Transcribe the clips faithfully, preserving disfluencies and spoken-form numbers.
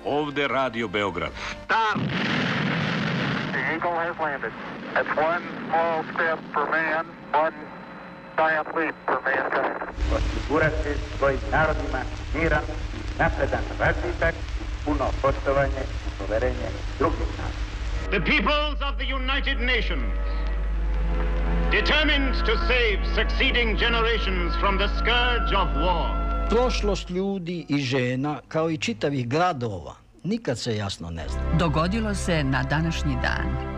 Ovde Radio Beograd. Stop! The Eagle has landed. That's one small step for man, one giant leap for mankind. Osigurati svojim narodima miran, napredan razvitak, puno poštovanje i poverenje drugih naroda. The peoples of the United Nations, determined to save succeeding generations from the scourge of war. Prošlost ljudi i žena, kao i čitavih gradova, nikad se jasno ne zna. Dogodilo se na današnji dan.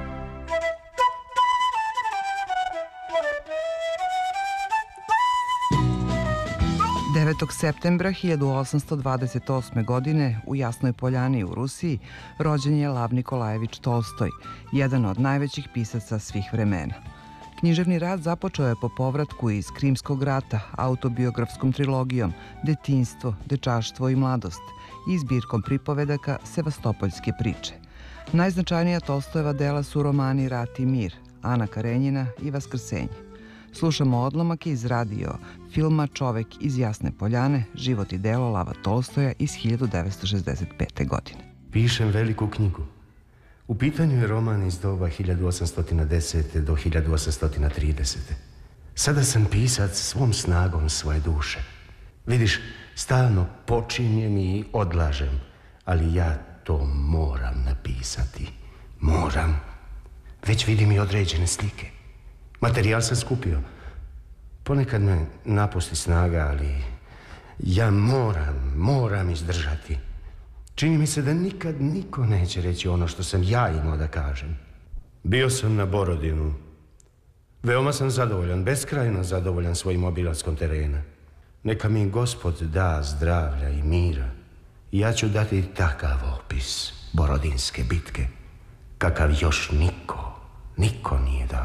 devetog septembra hiljadu osamsto dvadeset osme. godine u Jasnoj Poljani u Rusiji rođen je Lav Nikolajević Tolstoj, jedan od najvećih pisaca svih vremena. Književni rad započeo je po povratku iz Krimskog rata autobiografskom trilogijom Detinjstvo, dečaštvo i mladost i zbirkom pripovedaka Sevastopoljske priče. Najznačajnija Tolstojeva dela su romani Rat i mir, Ana Karenjina i Vaskrsenje. Slušamo odlomak iz radio filma Čovek iz Jasne Poljane, život i delo Lava Tolstoja iz hiljadu devetsto šezdeset pete. godine. Pišem veliku knjigu. U pitanju je roman iz doba hiljadu osamsto desete. do hiljadu osamsto tridesete. Sada sam pisac svom snagom svoje duše. Vidiš, stalno počinjem i odlažem, ali ja to moram napisati. Moram. Već vidim i određene slike. Materijal sam skupio. Ponekad me napusti snaga, ali ja moram, moram izdržati. Čini mi se da nikad niko neće reći ono što sam ja imao da kažem. Bio sam na Borodinu. Veoma sam zadovoljan, beskrajno zadovoljan svojim obilaskom terena. Neka mi Gospod da zdravlja i mira. I ja ću dati takav opis Borodinske bitke, kakav još niko, niko nije dao.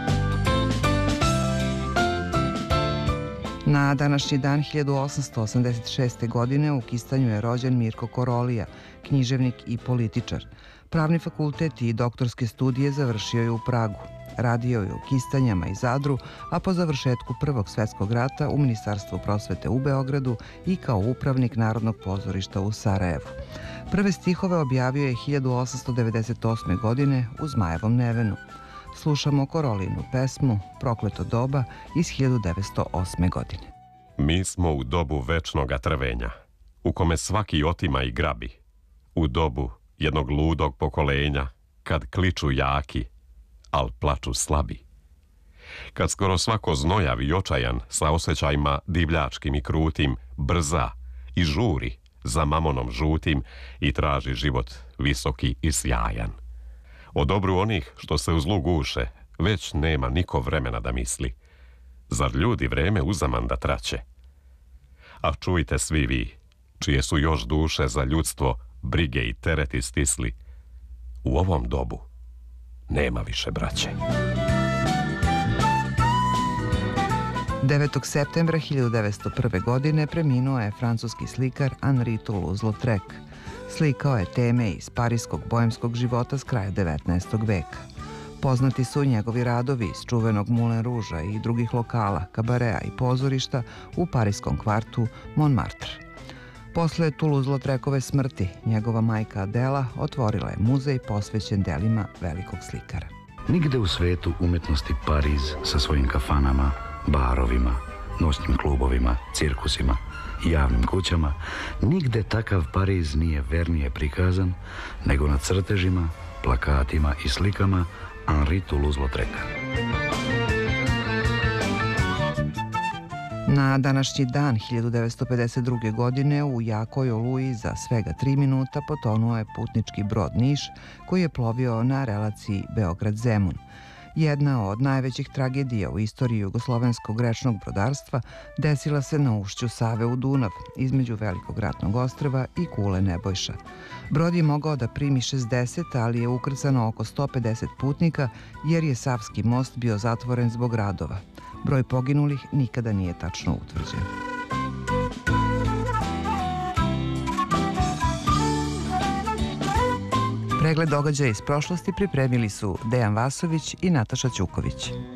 Na današnji dan hiljadu osamsto osamdeset šeste. godine u Kistanju je rođen Mirko Korolija, književnik i političar. Pravni fakultet i doktorske studije završio je u Pragu. Radio je u Kistanjama i Zadru, a po završetku Prvog svetskog rata u Ministarstvu prosvete u Beogradu i kao upravnik Narodnog pozorišta u Sarajevu. Prve stihove objavio je hiljadu osamsto devedeset osme. godine u Zmajevom Nevenu. Slušamo Korolinu pesmu Prokleto doba iz hiljadu devetsto osme. godine. Mi smo u dobu večnoga trvenja, u kome svaki otima i grabi, u dobu jednog ludog pokolenja, kad kliču jaki, al plaču slabi. Kad skoro svako znojav i očajan sa osjećajima divljačkim i krutim brza i žuri za mamonom žutim i traži život visoki i sjajan. O dobru onih što se u zlu guše, već nema niko vremena da misli. Zar ljudi vreme uzaman da traće? A čujte svi vi, čije su još duše za ljudstvo brige i tereti stisli, u ovom dobu nema više braće. devetog septembra hiljadu devetsto prve. godine preminuo je francuski slikar Henri Toulouse-Lautrec. Slikao je teme iz parijskog boemskog života s kraja devetnaestog. veka. Poznati su njegovi radovi iz čuvenog Moulin Rouge-a i drugih lokala, kabarea i pozorišta u parijskom kvartu Montmartre. Posle Toulouse-Lautrecove smrti, njegova majka Adela otvorila je muzej posvećen delima velikog slikara. Nigde u svetu umetnosti Pariz sa svojim kafanama, barovima, noćnim klubovima, cirkusima i javnim kućama, nigde takav Pariz nije vernije prikazan nego na crtežima, plakatima i slikama Henri Toulouse-Lautreca. Na današnji dan hiljadu devetsto pedeset druge. godine u jakoj oluji za svega tri minuta potonuo je putnički brod Niš koji je plovio na relaciji Beograd-Zemun. Jedna od najvećih tragedija u istoriji jugoslovenskog rečnog brodarstva desila se na ušću Save u Dunav, između Velikog ratnog ostrva i Kule Nebojša. Brod je mogao da primi šezdeset, ali je ukrcano oko sto pedeset putnika jer je Savski most bio zatvoren zbog radova. Broj poginulih nikada nije tačno utvrđen. Pregled događaja iz prošlosti pripremili su Dejan Vasović i Nataša Ćuković.